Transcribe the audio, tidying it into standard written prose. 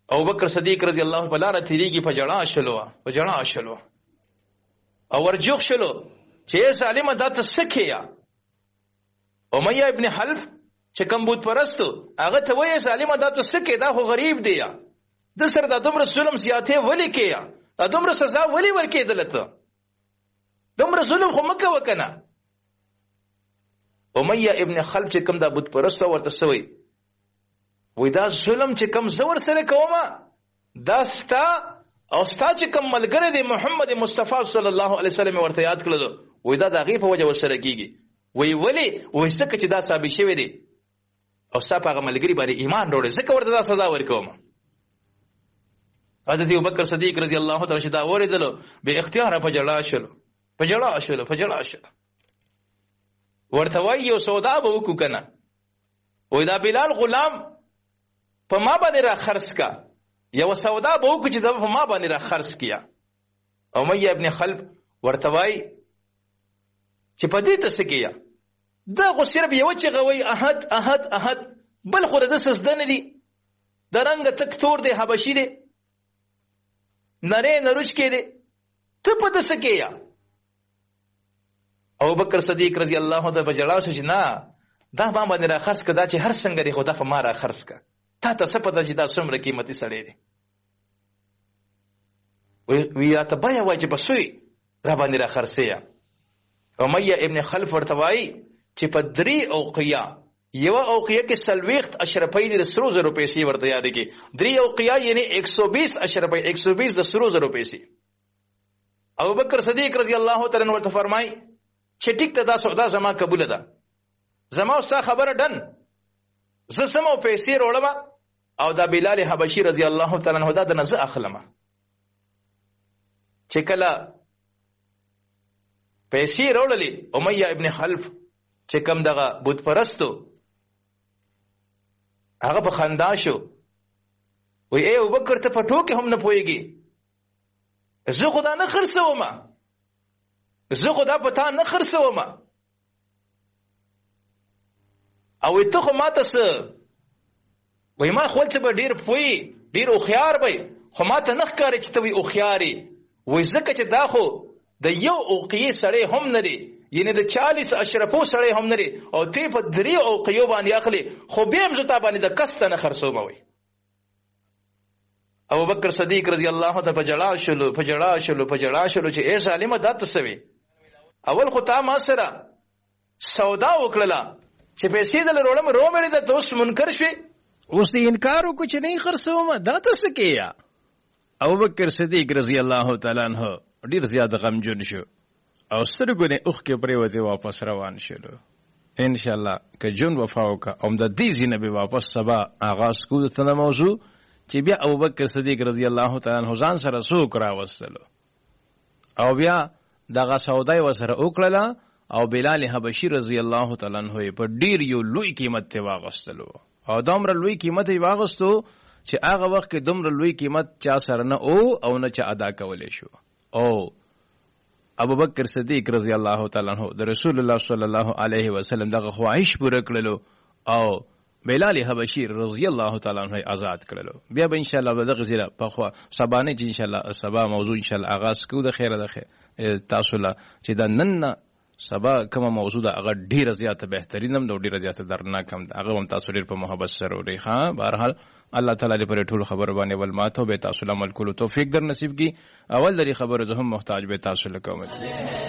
ابوبکر صدیق رضی الله په لاره تیریږي، په جړا شلو او ورجوخ شلو چې سالمه دا ته سکیا. امیہ ابن حلف چې کوم بت پرستو هغه ته وایي سالمه دا ته سکه، دا خو غریب دی، د سره د دومره ظلم زیاته ولی کیا، دا دومره سزا ولی ورکېدل ته، دومره ظلم خو مکه وکنه. امیہ ابن خلف چې کوم د بت پرستو ورته سوی وای دا ظلم چې کوم زور سره کومه دا ستا او ستا چې کوم ملګری دی محمد مصطفی صلی الله علیه وسلم ورته یاد کړل، وای دا د غیب په وجه وسره کیږي. وای ولی وای څنګه چې دا ثابت شوی دی او ستا په ملګری باندې ایمان وروړي ځکه ورته دا سزا ورکوم. حضرت ابوبکر صدیق رضی الله تعالی عنہ دا اوریدلو به اختیار په جړا شول. ورته وای یو سودا به وکړو کنه، وای دا بلال غلام په ما باندې را خرڅ کا، یو سودا به وکړو چې دا په ما باندې را خرڅ کیا. امیہ ابن خلف ورته وای چې په دې ته سکیا، دا خو صرف یو چې غوي احد بل خو د سزده نه دي، د رنګ تک تور دی، حبشي دی، نری نروچ کې دی، ته په دې سکیا. ابوبکر صدیق رضی الله عنه په جړا شو چې نه دا ما باندې را خرڅ کړه، چې هر څنګه دی خدا په ما را خرڅ کړه، تا ته څه پته چې دا څومره قیمتي سړی دی. وی ته بیا وای چې بسوي را باندې را خرڅیا. امیہ ابن خلف ورته وای چې په 3 اوقیا، یو اوقیا کې سلويخت اشرفی د 100,000 پیسې ورته یاد کی، 3 اوقیا یعنی 120 اشرفی، 120 د 100,000 پیسې. ابوبکر صدیق رضی الله تعالی عنہ ورته فرمای چې ټیک ته دا سودا زما قبول ده، زما اوسه خبره ډن، زه سمو پیسې وروړم او دا بلال حبشي رضی الله تعالی عنہ دا نه زه اخلم. چې کله پیسې وروړلې امیہ ابن خلف چې کوم دغه بت پرستو هغه په خندا شو، وی ای ابوبکر ته په ټوکې هم نه پوهېږي، زه خدا نه خرڅوم، زه خدا په تا نه خرڅوم، او ته خو ماته څه وای ما خپل څه به ډېر پوهې، ډېر هوښیار به، خو ماته نه ښکاري چې ته وی هوښیارې، وای ځکه چې دا خو د یو اوقیې سړی هم نه دی، یعنی د 40 اشرفو سړی هم نه دی، او تی په 3 اوقیو باندې اخلي، خو بیا هم زه تا باندې د کس ته نه خرڅوم. وای ابوبکر صدیق رضی الله عنه په جړا شلو چې ای ظالمه دا ته څه وی، اول خو تا ما سره سودا وکړله چې پیسې دل وروړم، رومړې د دوست منکر شوي، اوس دې انکار وکړو چې نه خرڅوم، دا ته څه کیه. ابوبکر صدیق رضی الله تعالی عنہ ډیر زیات غمجن شو او سترګو نه اوښکې پرېوتې، واپس روان شلو. ان شاء الله که جون وفا وکړه او د دې ځینه به واپس سبا آغاز کوو ته موضوع چې بیا ابوبکر صدیق رضی الله تعالی عنہ ځان سره څوک راوستلو او بیا دغه سودای وسره وکړله او بلال حبشي رضی الله تعالی عنہ په ډیر یو لوی قیمت ته واغستلو، او دومره لوی قیمت یې واغستو چې هغه وخت کې دومره لوی قیمت چا سره نه او نه چا ادا کولی شو. او ابوبکر صدیق رضی الله تعالی عنہ د رسول الله صلی الله علیه وسلم دغه خواهش پوره کړلو او بلال حبشي رضی الله تعالی عنہ آزاد کړلو. بیا به ان شاء الله دغه زیره په خوا سبانه چې ان شاء الله سبا موضوع ان شاء الله آغاز کوو. د خیره تاسو لا چې دا نن سبا کومه موضوع ده هغه ډیره زیاته بهترین هم ده او ډیره زیاته درناک هم ده، هغه هم تاسو ډیر په محبت سره اورئ. ها بهرحال الله تعالی دې پر ټول خبر باندې ول ماته به تاسو عمل کولو توفیق در نصیب کی. اول دری خبر زه هم محتاج به تاسو لکوم.